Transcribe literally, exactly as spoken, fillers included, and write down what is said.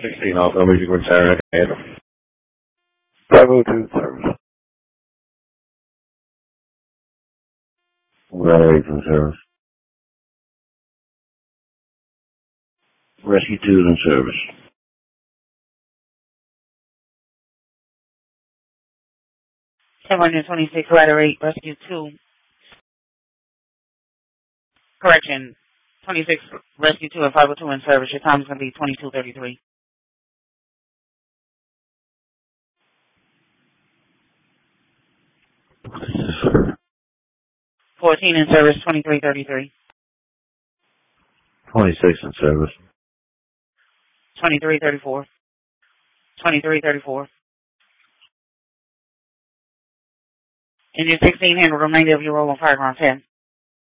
sixteen also, Music Return. five oh two service. Relation service. Rescue two in service. seven twenty-six, Ladder eight, Rescue two. Correction, twenty-six, Rescue two and five oh two in service. Your time is going to be twenty-two thirty-three. fourteen in service, twenty-three thirty-three. twenty-six in service. twenty-three thirty-four. twenty-three thirty-four. Engine sixteen, handle the remainder of your roll on fireground ten.